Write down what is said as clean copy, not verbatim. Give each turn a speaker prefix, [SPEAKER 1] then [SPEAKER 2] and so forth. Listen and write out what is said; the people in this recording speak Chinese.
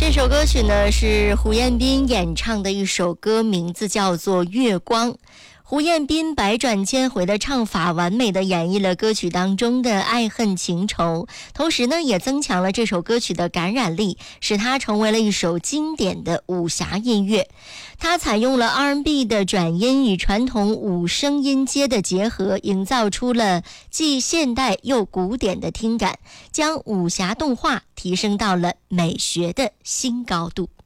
[SPEAKER 1] 这首歌曲呢是胡彦斌演唱的一首歌，名字叫做《月光》。胡彦斌百转千回的唱法完美的演绎了歌曲当中的爱恨情仇，同时呢也增强了这首歌曲的感染力，使它成为了一首经典的武侠音乐。它采用了 R&B 的转音与传统五声音阶的结合，营造出了既现代又古典的听感，将武侠动画提升到了美学的新高度。